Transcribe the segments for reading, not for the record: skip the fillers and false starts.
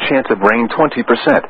Chance of rain 20%.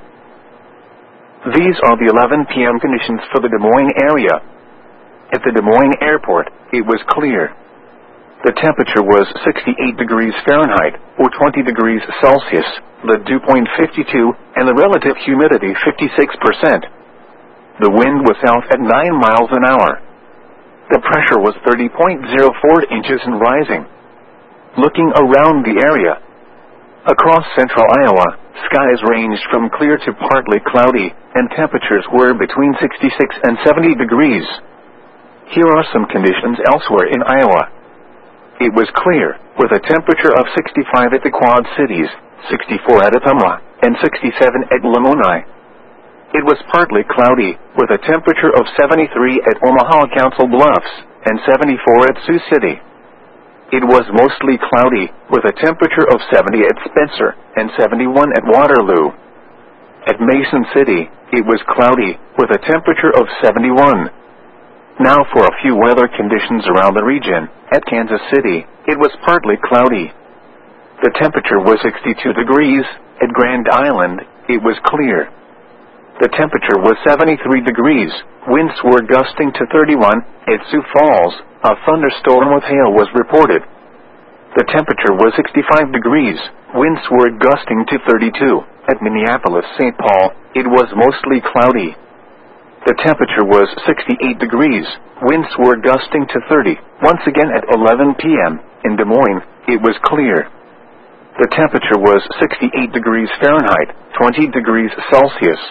These are the 11 p.m. conditions for the Des Moines area. At the Des Moines airport, it was clear. The temperature was 68 degrees Fahrenheit, or 20 degrees Celsius, the dew point 52, and the relative humidity 56%. The wind was south at 9 miles an hour. The pressure was 30.04 inches and rising. Looking around the area, across central Iowa, skies ranged from clear to partly cloudy, and temperatures were between 66 and 70 degrees. Here are some conditions elsewhere in Iowa. It was clear, with a temperature of 65 at the Quad Cities, 64 at Ottumwa, and 67 at Lamoni. It was partly cloudy, with a temperature of 73 at Omaha Council Bluffs, and 74 at Sioux City. It was mostly cloudy, with a temperature of 70 at Spencer, and 71 at Waterloo. At Mason City, it was cloudy, with a temperature of 71. Now for a few weather conditions around the region. At Kansas City, it was partly cloudy. The temperature was 62 degrees. At Grand Island, it was clear. The temperature was 73 degrees. Winds were gusting to 31. At Sioux Falls, a thunderstorm with hail was reported. The temperature was 65 degrees. Winds were gusting to 32. At Minneapolis-St. Paul, it was mostly cloudy. The temperature was 68 degrees. Winds were gusting to 30. Once again at 11 p.m. in Des Moines, it was clear. The temperature was 68 degrees Fahrenheit, 20 degrees Celsius.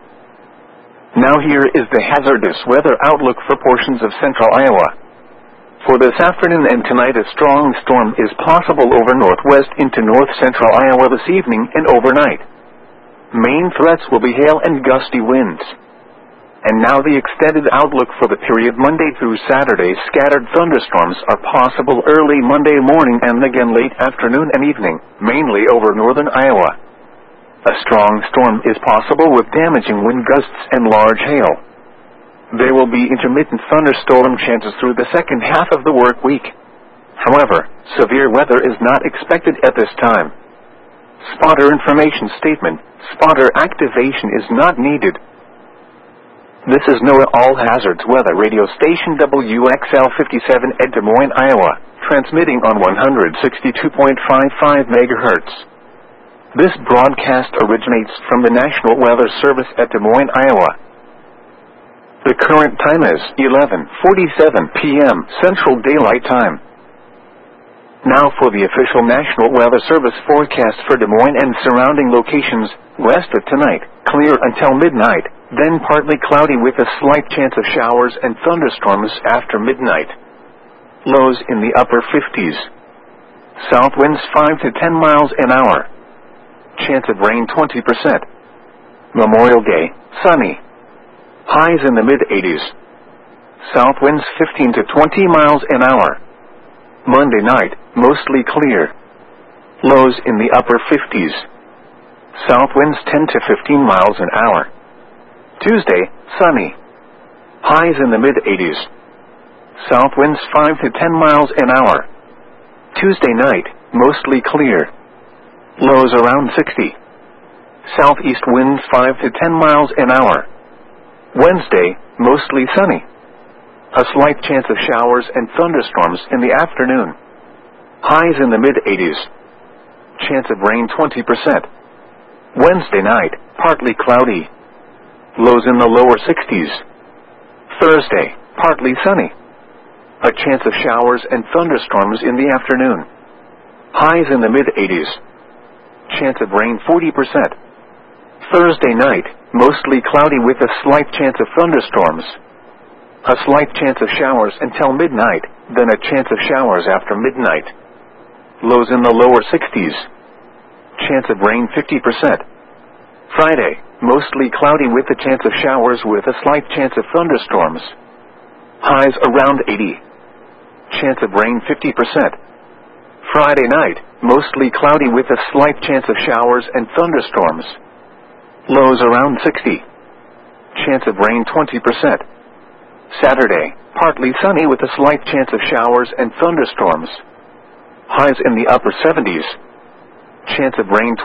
Now here is the hazardous weather outlook for portions of central Iowa. For this afternoon and tonight, a strong storm is possible over northwest into north-central Iowa this evening and overnight. Main threats will be hail and gusty winds. And now the extended outlook for the period Monday through Saturday. Scattered thunderstorms are possible early Monday morning and again late afternoon and evening, mainly over northern Iowa. A strong storm is possible with damaging wind gusts and large hail. There will be intermittent thunderstorm chances through the second half of the work week. However, severe weather is not expected at this time. Spotter information statement: spotter activation is not needed. This is NOAA All Hazards Weather Radio Station WXL 57 at Des Moines, Iowa, transmitting on 162.55 MHz. This broadcast originates from the National Weather Service at Des Moines, Iowa. The current time is 11:47 p.m. Central Daylight Time. Now for the official National Weather Service forecast for Des Moines and surrounding locations. West of tonight, clear until midnight, then partly cloudy with a slight chance of showers and thunderstorms after midnight. Lows in the upper 50s. South winds 5 to 10 miles an hour. Chance of rain 20%. Memorial Day, sunny. Highs in the mid-80s. South winds 15 to 20 miles an hour. Monday night, mostly clear. Lows in the upper 50s. South winds 10 to 15 miles an hour. Tuesday, sunny. Highs in the mid-80s. South winds 5 to 10 miles an hour. Tuesday night, mostly clear. Lows around 60. Southeast winds 5 to 10 miles an hour. Wednesday, mostly sunny. A slight chance of showers and thunderstorms in the afternoon. Highs in the mid-80s. Chance of rain 20%. Wednesday night, partly cloudy. Lows in the lower 60s. Thursday, partly sunny. A chance of showers and thunderstorms in the afternoon. Highs in the mid-80s. Chance of rain 40%. Thursday night, mostly cloudy with a slight chance of thunderstorms. A slight chance of showers until midnight, then a chance of showers after midnight. Lows in the lower 60s. Chance of rain 50%. Friday, mostly cloudy with a chance of showers with a slight chance of thunderstorms. Highs around 80. Chance of rain 50%. Friday night, mostly cloudy with a slight chance of showers and thunderstorms. Lows around 60. Chance of rain 20%. Saturday, partly sunny with a slight chance of showers and thunderstorms. Highs in the upper 70s. Chance of rain